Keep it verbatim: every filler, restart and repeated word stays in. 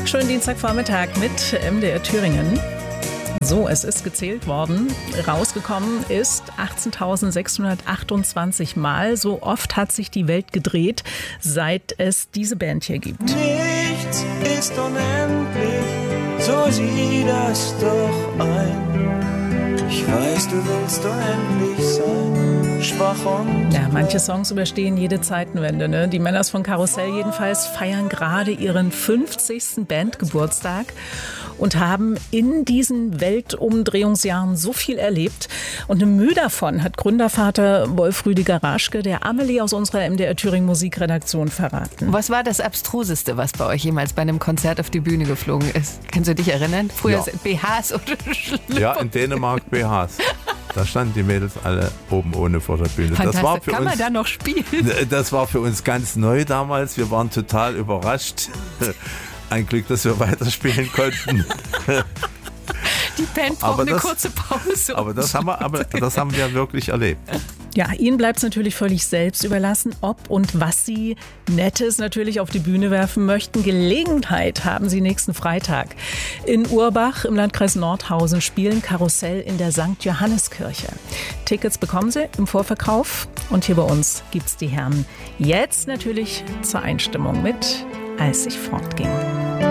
Schönen Dienstagvormittag mit M D R Thüringen. So, es ist gezählt worden. Rausgekommen ist achtzehntausendsechshundertachtundzwanzig Mal. So oft hat sich die Welt gedreht, seit es diese Band hier gibt. Nichts ist unendlich, so sieh das doch ein. Ich weiß, du willst unendlich sein, schwach und... Ja, manche Songs überstehen jede Zeitenwende, ne? Die Männers von Karussell jedenfalls feiern gerade ihren fünfzigsten Bandgeburtstag und haben in diesen Weltumdrehungsjahren so viel erlebt. Und eine Mühe davon hat Gründervater Wolf Rüdiger Raschke der Amelie aus unserer M D R Thüringen Musikredaktion verraten. Was war das Abstruseste, was bei euch jemals bei einem Konzert auf die Bühne geflogen ist? Kannst du dich erinnern? Früher Ja. B Hs oder Schlüpfer? Ja, in Dänemark B Hs. Da standen die Mädels alle oben ohne vor der Bühne. Das war für Kann man uns, da noch spielen? das war für uns ganz neu damals. Wir waren total überrascht. Ein Glück, dass wir weiterspielen konnten. Die Band braucht Aber eine das- kurze Pause. Aber das haben wir, aber das haben wir wirklich erlebt. Ja, ihnen bleibt es natürlich völlig selbst überlassen, ob und was sie Nettes natürlich auf die Bühne werfen möchten. Gelegenheit haben sie nächsten Freitag. In Urbach im Landkreis Nordhausen spielen Karussell in der Sankt Johanneskirche. Tickets bekommen sie im Vorverkauf und hier bei uns gibt's die Herren jetzt natürlich zur Einstimmung mit Als ich fortging.